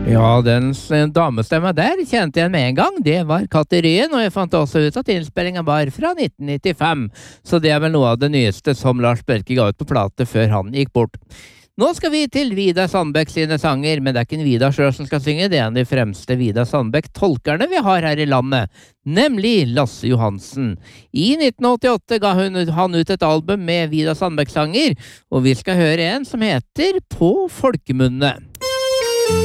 Ja, den damestemma der kjente jeg med en gang. Det var Katerine, og jeg fant også ut at innspillingen var fra 1995. Så det er vel noe av det nyeste som Lars Bjerke ga ut på plate før han gikk bort. Nå skal vi til Vidar Sandbekk sine sanger, men det er ikke en Vidar selv som skal synge, det er en av de fremste Vidar Sandbekk-tolkerne vi har her i landet, nemlig Lasse Johansen. I 1988 ga han ut et album med Vidar Sandbekk-sanger, og vi skal høre en som heter På folkemunne.